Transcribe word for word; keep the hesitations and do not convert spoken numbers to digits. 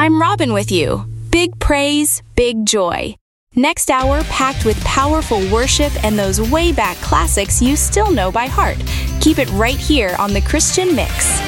I'm Robin with you. Big praise, big joy. Next hour packed with powerful worship and those way back classics you still know by heart. Keep it right here on The Christian Mix.